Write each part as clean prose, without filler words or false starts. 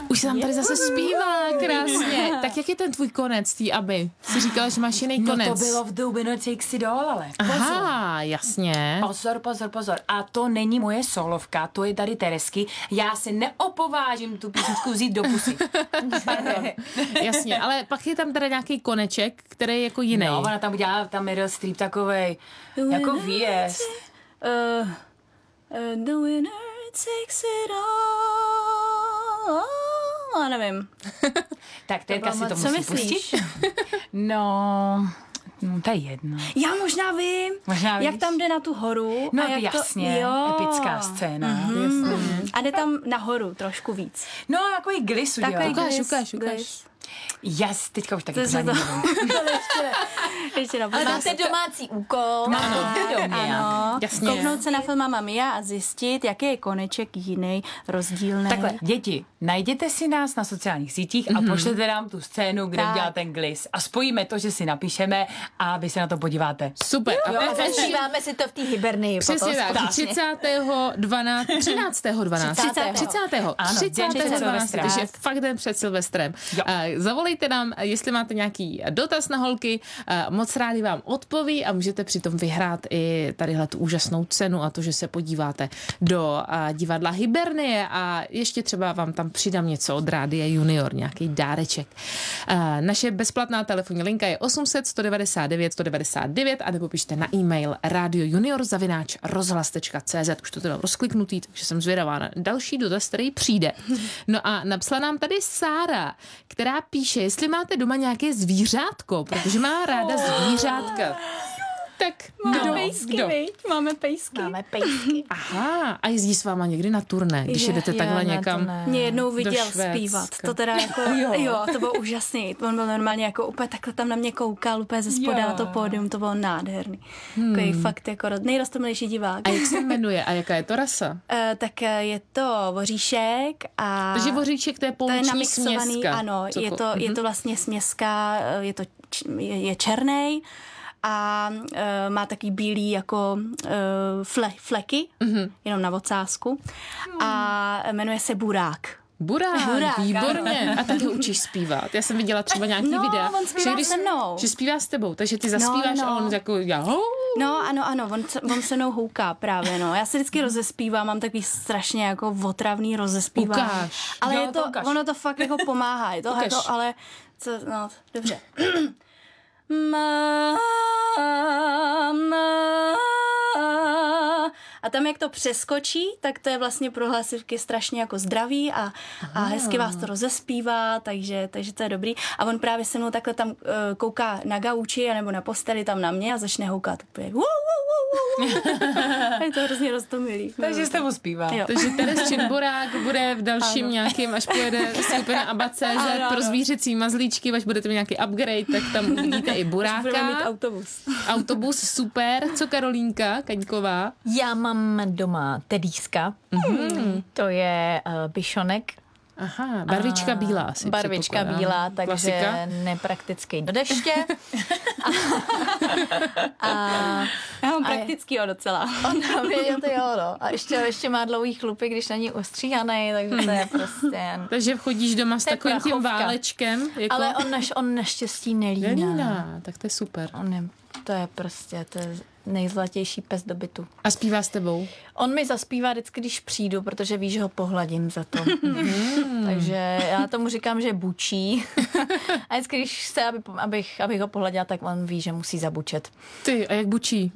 Už se tam tady zase zpívá krásně. Tak jak je ten tvůj konec, tý Aby? Jsi říkala, že máš jiný konec. No to bylo v The Winner Takes It All, ale pozor. Aha, jasně. Pozor. A to není moje solovka, to je tady Teresky. Já si neopovážím tu písničku vzít do pusy. Jasně, ale pak je tam teda nějaký koneček, který je jako jiný. No, ona tam udělala tam Meryl Streep takovej, jako výjezd. The winner takes it all. Já nevím. Tak Terka si to Co musí myslíš? pustit. No, to je jedno. Já možná vím, jak tam jde na tu horu. No a jak jasně, epická scéna. Mm-hmm. A jde tam nahoru trošku víc. No, jako i Gliss udělal. Ukáž. Yes, teďka už taky pořádně nevím. Ale máte domácí úkol. Ano. Jasně. Kouknout se na film Mamma Mia a zjistit, jaký je koneček jiný, rozdílný. Takhle, děti, najděte si nás na sociálních sítích a pošlete nám tu scénu, kde udělá ten Gliss. A spojíme to, že si napíšeme a vy se na to podíváte. Super. A zažíváme si to v té Hibernii. Přesně tak. 30.12. Takže fakt den před Silvestrem. Zavolejte nám, jestli máte nějaký dotaz na holky, moc rádi vám odpoví a můžete přitom vyhrát i tadyhle tu úžasnou cenu a to, že se podíváte do divadla Hibernie a ještě třeba vám tam přidám něco od Rádia Junior, nějaký dáreček. Naše bezplatná telefonní linka je 800 199 199 a nebo pište na e-mail radiojunior@rozhlas.cz. Už to teda rozkliknutý, takže jsem zvědavá na další dotaz, který přijde. No a napsala nám tady Sára, která píše, jestli máte doma nějaké zvířátko, protože má ráda zvířátka. Tak Máme pejsky. Aha, a jezdí s váma někdy na turné, když jedete takhle někam. Mě jednou do viděl Švédska. zpívat. To teda jako, jo, to bylo úžasný. On byl normálně jako úplně takhle tam na mě koukal, úplně ze spoda na to pódium, to bylo nádherný. Takový fakt jako nejrostomilejší divák. A jak se jmenuje a jaká je to rasa? Tak je to voříšek a... Takže voříček, to je pouliční směska. Ano, je to vlastně směska, je černej a má taky bílý jako fleky, jenom na ocásku a jmenuje se Burák. Burák, výborně. A taky učíš zpívat. Já jsem viděla třeba nějaký videa. On zpívá se mnou. Že zpívá s tebou, takže ty zaspíváš a on jako ano, on se mnou houká právě, no. Já se vždycky rozespívám, mám takový strašně jako otravný rozespívání. Ukáž. Ale Jo, je to, ono to fakt jako pomáhá, je to jako, ale dobře. A tam, jak to přeskočí, tak to je vlastně pro hlasivky strašně jako zdravý a hezky vás to rozespívá, takže to je dobrý. A on právě se mnou takhle tam kouká na gauči nebo na posteli tam na mě a začne houkat úplně. Je to hrozně roztomilý. Takže jste mu zpívá. Takže Teres Činborák bude v dalším nějakým, až pojede skupina ABBA.cz pro zvířecí mazlíčky, až budete mít nějaký upgrade, tak tam uvidíte i Buráka. Budeme mít autobus. Autobus, super. Co Karolínka Kaňková? Já mám doma tedíska. To je bišonek. Aha, barvička bílá asi. Barvička bílá, takže klasika. nepraktický do deště. Já mám praktickýho docela. On věděl to jo, no. A ještě má dlouhý chlupy, když není ostříhaný, takže to je prostě... Takže chodíš doma s takovým tím prachovka. válečkem? Jako... Ale on naštěstí nelíná. Nelíná, tak to je super. To je nejzlatější pes do bytu. A zpívá s tebou? On mi zaspívá vždycky, když přijdu, protože ví, že ho pohladím za to. Takže já tomu říkám, že bučí. A vždycky, když chce, abych ho pohladila, tak on ví, že musí zabučet. Ty, a jak bučí?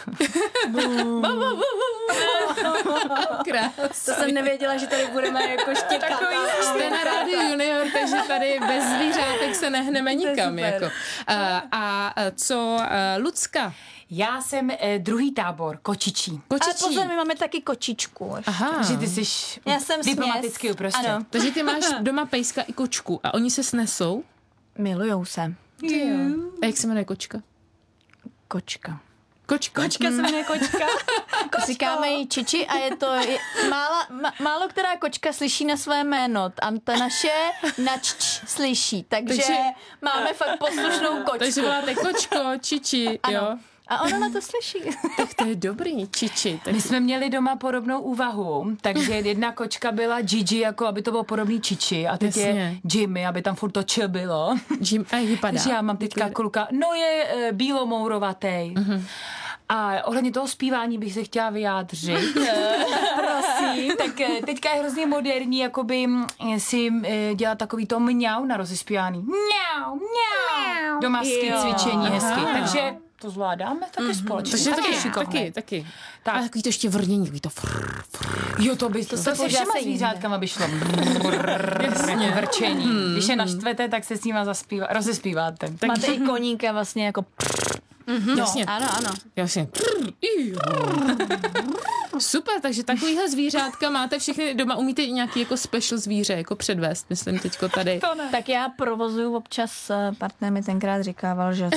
To jsem nevěděla, že tady budeme jako štěkat. Jste na Rádiu Junior, takže tady bez zvířátek se nehneme nikam. Jako. A co Lucka? Já jsem druhý tábor, kočičí. Ale pozor, my máme taky kočičku. Aha. Takže ty jsi Já jsem diplomaticky uprostřed. Ano. Takže ty máš doma pejska i kočku a oni se snesou? Milujou se. A jak se jmenuje kočka? Kočka. Kočka se jmenuje kočka. Říkáme jí Čiči a je to málo která kočka slyší na své jméno. A ta naše na Č slyší. Takže máme fakt poslušnou kočku. Takže voláte kočko, Čiči, jo? A ona na to slyší. Tak to je dobrý, Čiči. Tak... My jsme měli doma podobnou úvahu, takže jedna kočka byla Gigi, jako aby to bylo podobný Čiči, a teď je Jimmy, aby tam furt to Č bylo. Jim, a jak vypadá? Takže já mám teďka kluka, no je bílomourovatý. A ohledně toho zpívání bych se chtěla vyjádřit. Prosím. Tak teďka je hrozně moderní, jakoby si dělat takový to mňau na rozespívání. Mňau, mňau. Domácí cvičení hezky. Takže to zvládáme taky společně. Takže taky. Tak. A takový to ještě vrnění, takový to Jo, to by to se všema zvířátkama by šlo. Jasně. Vrčení. Když je naštvete, tak se s nima rozespíváte. Máte i koníka vlastně jako... Jasně. Ano. Jasně. Super, takže takovýhle zvířátka máte všechny doma. Umíte i nějaký jako special zvíře, jako předvést, myslím teďko tady. Tak já provozuju občas, partner mi tenkrát říkával, že...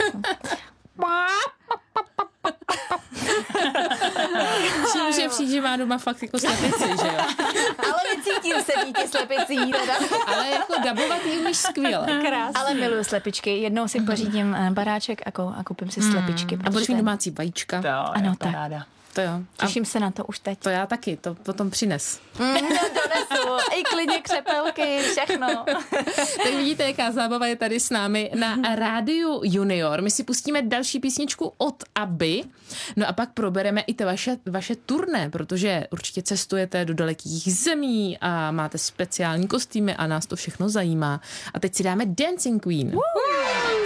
Čím, že má doma fakt jako slepici, že jo? Ale necítím se díky slepicí, teda. Ale jako dabovat jí umíš skvěle. Krásně. Ale miluju slepičky. Jednou si pořídím baráček a koupím si slepičky. A budeš mít domácí vajíčka. Ano, tak. To jo. Těším se na to už teď. To já taky, to potom přines. Donesu. I klidně křepelky, všechno. Tak vidíte, jaká zábava je tady s námi na Rádiu Junior. My si pustíme další písničku od Abby. No a pak probereme i ty vaše turné, protože určitě cestujete do dalekých zemí a máte speciální kostýmy a nás to všechno zajímá. A teď si dáme Dancing Queen.